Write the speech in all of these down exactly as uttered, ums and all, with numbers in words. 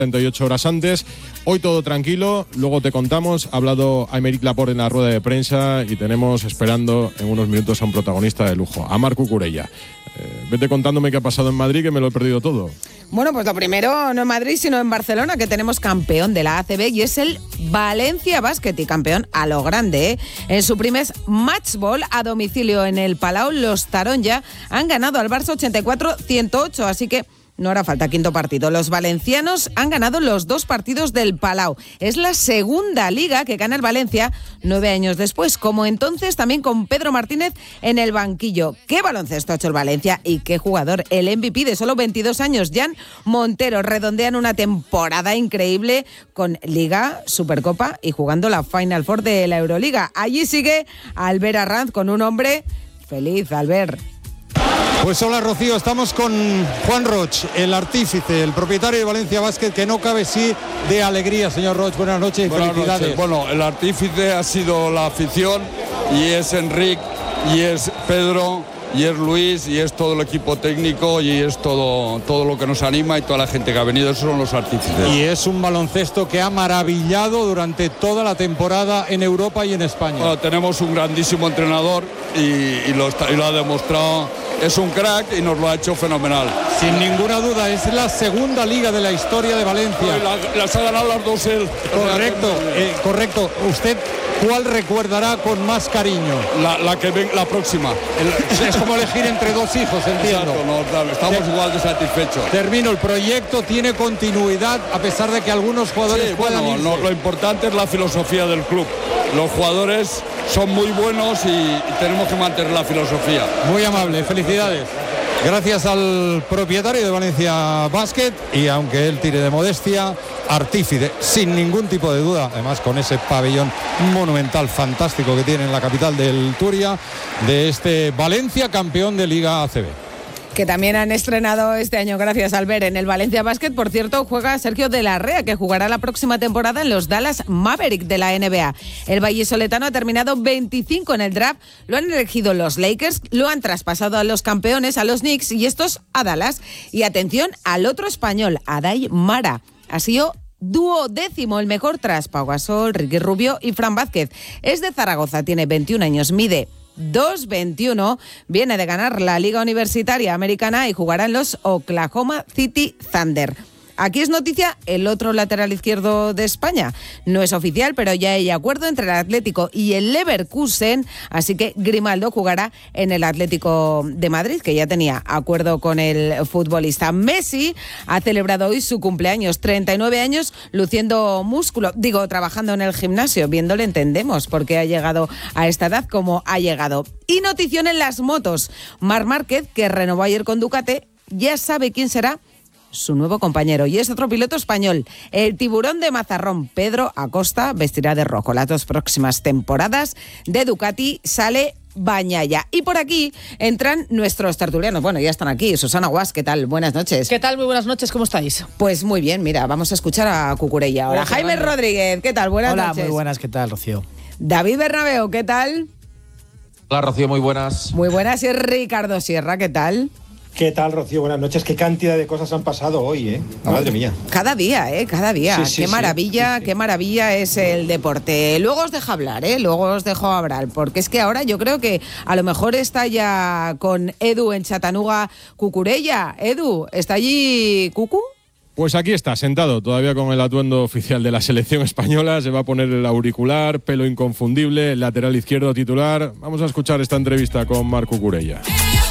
cuarenta y ocho horas antes. Hoy todo tranquilo, luego te contamos. Ha hablado Aymeric Laporte en la rueda de prensa y tenemos esperando en unos minutos a un protagonista de lujo, a Marc Cucurella. Eh, vete contándome qué ha pasado en Madrid, que me lo he perdido todo. Bueno, pues lo primero, no en Madrid, sino en Barcelona, que tenemos campeón de la A C B y es el Valencia Basket, y campeón a lo grande, ¿eh? En su primer match ball a domicilio en el Palau, los Taronja han ganado al Barça ochenta y cuatro a ciento ocho, así que no hará falta quinto partido. Los valencianos han ganado los dos partidos del Palau. Es la segunda liga que gana el Valencia nueve años después, como entonces también con Pedro Martínez en el banquillo. ¿Qué baloncesto ha hecho el Valencia y qué jugador? El M V P de solo veintidós años, Jan Montero, redondean una temporada increíble con Liga, Supercopa y jugando la Final Four de la Euroliga. Allí sigue Albert Arranz con un hombre feliz. Albert. Pues hola, Rocío, estamos con Juan Roch, el artífice, el propietario de Valencia Basket, que no cabe sí de alegría, señor Roch. Buenas noches y Buenas felicidades. Noches. Bueno, el artífice ha sido la afición, y es Enric, y es Pedro, y es Luis, y es todo el equipo técnico, y es todo, todo lo que nos anima y toda la gente que ha venido. Esos son los artífices. Y es un baloncesto que ha maravillado durante toda la temporada en Europa y en España. Bueno, tenemos un grandísimo entrenador y, y, lo, está, y lo ha demostrado. Es un crack y nos lo ha hecho fenomenal. Sin ninguna duda, es la segunda liga de la historia de Valencia. La, las ha ganado las dos él. Correcto, eh, correcto. ¿Usted cuál recordará con más cariño? La, la que ven, la próxima. El, es como elegir entre dos hijos, entiendo. Exacto, no, claro, estamos Te, igual de satisfechos. Termino, el proyecto tiene continuidad a pesar de que algunos jugadores sí, puedan bueno, irse. No, lo importante es la filosofía del club. Los jugadores son muy buenos y, y tenemos que mantener la filosofía. Muy amable, felicidades. Gracias al propietario de Valencia Basket, y aunque él tire de modestia, artífice, sin ningún tipo de duda, además con ese pabellón monumental fantástico que tiene en la capital del Turia, de este Valencia campeón de Liga A C B. Que también han estrenado este año, gracias Albert, en el Valencia Basket. Por cierto, juega Sergio de la Rea, que jugará la próxima temporada en los Dallas Mavericks de la N B A. El vallisoletano ha terminado veinticinco en el draft, lo han elegido los Lakers, lo han traspasado a los campeones, a los Knicks, y estos a Dallas. Y atención al otro español, Adai Mara. Ha sido duodécimo, el mejor tras Pau Gasol, Ricky Rubio y Fran Vázquez. Es de Zaragoza, tiene veintiún años, mide dos veintiuno, viene de ganar la Liga Universitaria Americana y jugará en los Oklahoma City Thunder. Aquí es noticia el otro lateral izquierdo de España. No es oficial, pero ya hay acuerdo entre el Atlético y el Leverkusen, así que Grimaldo jugará en el Atlético de Madrid, que ya tenía acuerdo con el futbolista. Messi ha celebrado hoy su cumpleaños, treinta y nueve años, luciendo músculo, digo, trabajando en el gimnasio. Viéndole entendemos por qué ha llegado a esta edad como ha llegado. Y notición en las motos. Marc Márquez, que renovó ayer con Ducati, ya sabe quién será su nuevo compañero, y es otro piloto español, el tiburón de Mazarrón, Pedro Acosta, vestirá de rojo las dos próximas temporadas de Ducati. Sale Bañaya. Y por aquí entran nuestros tertulianos. Bueno, ya están aquí. Susana Guas, ¿qué tal? Buenas noches. ¿Qué tal? Muy buenas noches, ¿cómo estáis? Pues muy bien, mira, vamos a escuchar a Cucurella ahora. Hola, Jaime Fernando. Rodríguez, ¿qué tal? Buenas Hola, noches. Hola, muy buenas, ¿qué tal, Rocío? David Bernabeu, ¿qué tal? Hola, Rocío, muy buenas. Muy buenas. Y Ricardo Sierra, ¿qué tal? ¿Qué tal, Rocío? Buenas noches. Qué cantidad de cosas han pasado hoy, ¿eh? Madre mía. Cada día, ¿eh? Cada día. Sí, sí, qué sí, maravilla, sí, sí. qué maravilla es el deporte. Luego os dejo hablar, ¿eh? Luego os dejo hablar, porque es que ahora yo creo que a lo mejor está ya con Edu en Chattanooga Cucurella. Edu, ¿está allí Cucu? Pues aquí está, sentado, todavía con el atuendo oficial de la selección española. Se va a poner el auricular, pelo inconfundible, lateral izquierdo titular. Vamos a escuchar esta entrevista con Marc Cucurella.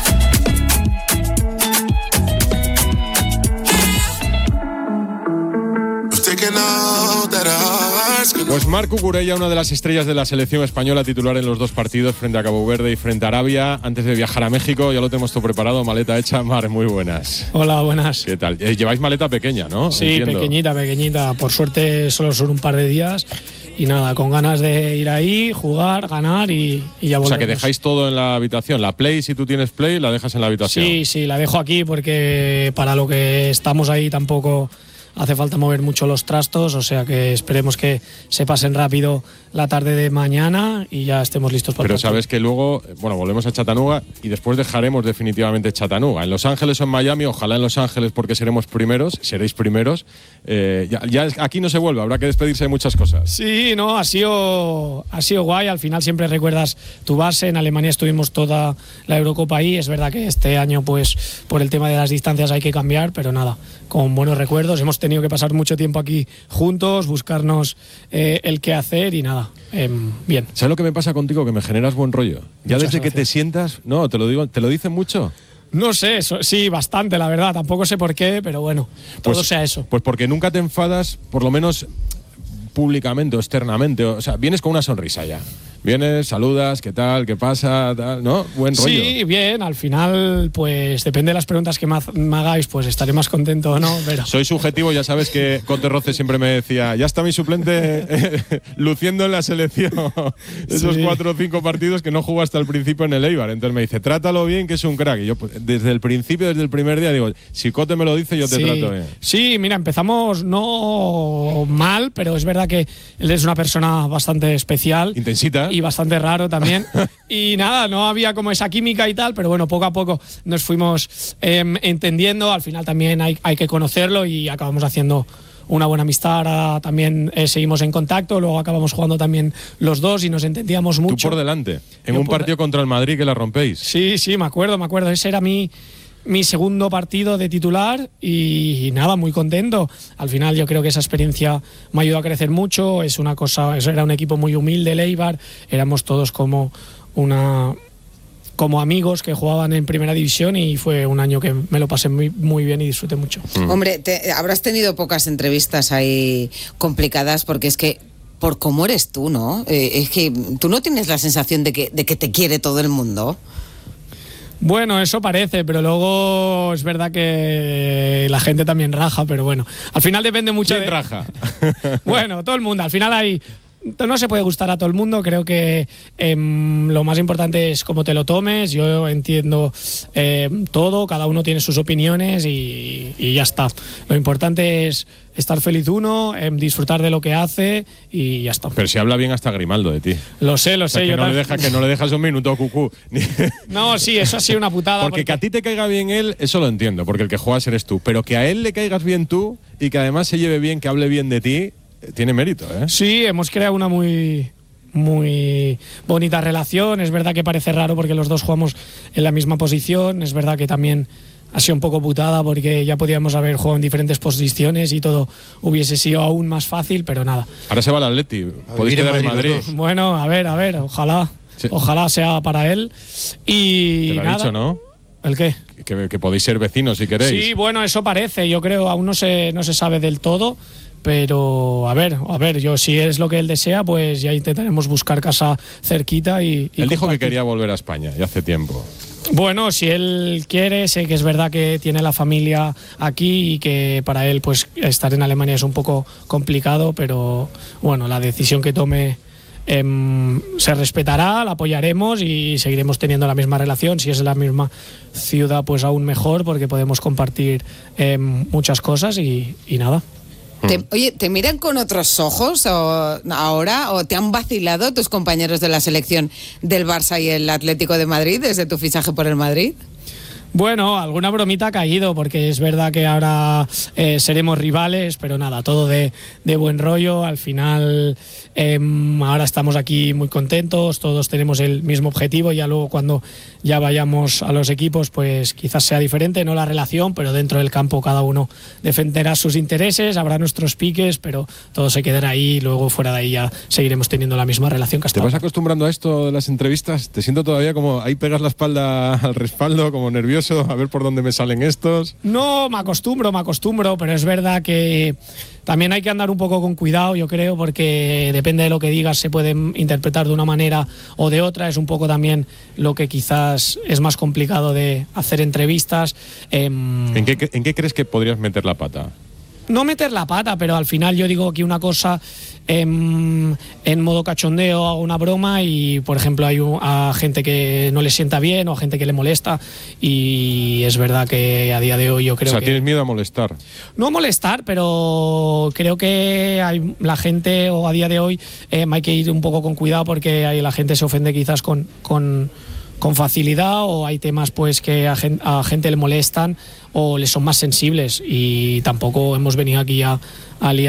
Pues Marc Cucurella, una de las estrellas de la selección española, titular en los dos partidos frente a Cabo Verde y frente a Arabia, antes de viajar a México. Ya lo tenemos todo preparado, maleta hecha. Marc, muy buenas. Hola, buenas. ¿Qué tal? Eh, lleváis maleta pequeña, ¿no? Sí, Entiendo. pequeñita, pequeñita. Por suerte solo son un par de días y nada, con ganas de ir ahí, jugar, ganar y, y ya volvemos. O sea, que dejáis todo en la habitación. La Play, si tú tienes Play, la dejas en la habitación. Sí, sí, la dejo aquí porque para lo que estamos ahí tampoco hace falta mover mucho los trastos, o sea que esperemos que se pasen rápido la tarde de mañana y ya estemos listos para el Pero partido. sabes que luego, bueno, volvemos a Chattanooga y después dejaremos definitivamente Chattanooga. En Los Ángeles o en Miami, ojalá en Los Ángeles porque seremos primeros, seréis primeros. Eh, ya, ya aquí no se vuelve, habrá que despedirse de muchas cosas. Sí, no, ha sido, ha sido guay. Al final siempre recuerdas tu base. En Alemania estuvimos toda la Eurocopa ahí. Es verdad que este año, pues, por el tema de las distancias hay que cambiar, pero nada, con buenos recuerdos. Hemos tenido que pasar mucho tiempo aquí juntos, buscarnos eh, el qué hacer y nada, eh, bien. ¿Sabes lo que me pasa contigo? Que me generas buen rollo. Ya Muchas desde gracias. que te sientas, no, te lo digo, te lo dicen mucho. No sé, eso, sí, bastante, la verdad. Tampoco sé por qué, pero bueno, todo Pues- sea eso. Pues porque nunca te enfadas, por lo menos públicamente o externamente. O sea, vienes con una sonrisa ya. Vienes, saludas, ¿qué tal? ¿Qué pasa? Tal, ¿no? Buen rollo. Sí, bien, al final, pues depende de las preguntas que me haz- me hagáis, pues estaré más contento o no, pero... Soy subjetivo, ya sabes que Cote Roce siempre me decía, ya está mi suplente eh, luciendo en la selección esos Sí. cuatro o cinco partidos que no jugó hasta el principio en el Eibar. Entonces me dice, trátalo bien, que es un crack. Y yo pues, desde el principio, desde el primer día, digo, si Cote me lo dice, yo te Sí. trato bien. Sí, mira, empezamos no mal, pero es verdad que él es una persona bastante especial. Intensita. Y bastante raro también. Y nada, no había como esa química y tal, pero bueno, poco a poco nos fuimos eh, entendiendo. Al final también hay, hay que conocerlo y acabamos haciendo una buena amistad. Ahora también eh, seguimos en contacto, luego acabamos jugando también los dos y nos entendíamos Tú mucho. por delante, en Yo un por partido contra el Madrid que la rompéis. Sí, sí, me acuerdo, me acuerdo. Ese era mi, mi segundo partido de titular y, y nada, muy contento. Al final yo creo que esa experiencia me ayudó a crecer mucho. Es una cosa, eso era un equipo muy humilde, el Eibar. Éramos todos como una como amigos que jugaban en primera división y fue un año que me lo pasé muy, muy bien y disfruté mucho. Hombre, te- habrás tenido pocas entrevistas ahí complicadas porque es que por cómo eres tú, ¿no? Eh, es que tú no tienes la sensación de que, de que te quiere todo el mundo. Bueno, eso parece, pero luego es verdad que la gente también raja, pero bueno, al final depende mucho ¿Quién de... raja? Bueno, todo el mundo, al final hay... No se puede gustar a todo el mundo, creo que em, lo más importante es cómo te lo tomes. Yo entiendo em, todo, cada uno tiene sus opiniones y, y ya está. Lo importante es estar feliz uno, em, disfrutar de lo que hace y ya está. Pero si habla bien hasta Grimaldo de ti. Lo sé, lo O sea, sé. que, yo no le tam- deja, que no le dejas un minuto, cucú. Ni- No, sí, eso ha sido una putada. Porque que a ti te caiga bien él, eso lo entiendo, porque el que juegas eres tú. Pero que a él le caigas bien tú y que además se lleve bien, que hable bien de ti, eh, tiene mérito, ¿eh? Sí, hemos creado una muy muy bonita relación. Es verdad que parece raro porque los dos jugamos en la misma posición. Es verdad que también ha sido un poco putada porque ya podíamos haber jugado en diferentes posiciones y todo hubiese sido aún más fácil, pero nada. Ahora se va al Atleti, podéis vivir en quedar en Madrid Madrid. los Bueno, a ver, a ver, ojalá. Sí. Ojalá sea para él. Y Te lo ha nada. dicho, ¿no? ¿El qué? Que, que podéis ser vecinos si queréis. Sí, bueno, eso parece. Yo creo, aún no se, no se sabe del todo. Pero a ver, a ver, yo si es lo que él desea, pues ya intentaremos buscar casa cerquita y. y Él dijo que compartir. quería volver a España, ya hace tiempo. Bueno, si él quiere, sé que es verdad que tiene la familia aquí y que para él pues estar en Alemania es un poco complicado, pero bueno, la decisión que tome em, se respetará, la apoyaremos y seguiremos teniendo la misma relación. Si es en la misma ciudad, pues aún mejor porque podemos compartir em, muchas cosas y, y nada. Te- oye, ¿te miran con otros ojos o, ahora o te han vacilado tus compañeros de la selección del Barça y el Atlético de Madrid desde tu fichaje por el Madrid? Bueno, alguna bromita ha caído, porque es verdad que ahora eh, seremos rivales, pero nada, todo de, de buen rollo. Al final, eh, ahora estamos aquí muy contentos, todos tenemos el mismo objetivo. Ya luego, cuando ya vayamos a los equipos, pues quizás sea diferente, no la relación, pero dentro del campo cada uno defenderá sus intereses, habrá nuestros piques, pero todo se quedará ahí y luego fuera de ahí ya seguiremos teniendo la misma relación que hasta ¿Te vas ahora. acostumbrando a esto de las entrevistas? Te siento todavía como ahí pegas la espalda al respaldo, como nervioso, a ver por dónde me salen estos. No, me acostumbro, me acostumbro, pero es verdad que también hay que andar un poco con cuidado, yo creo, porque depende de lo que digas, se puede interpretar de una manera o de otra. Es un poco también lo que quizás es más complicado de hacer entrevistas. Em, ¿En qué, en qué crees que podrías meter la pata? no meter la pata, pero al final yo digo que una cosa en, en modo cachondeo, hago una broma y, por ejemplo, hay un, a gente que no le sienta bien o a gente que le molesta, y es verdad que a día de hoy yo creo que... O sea, que, tienes miedo a molestar. No molestar, pero creo que hay, la gente, o a día de hoy, eh, hay que ir un poco con cuidado porque hay, la gente se ofende quizás con... con con facilidad, o hay temas pues que a gente, a gente le molestan o le son más sensibles, y tampoco hemos venido aquí a, a liar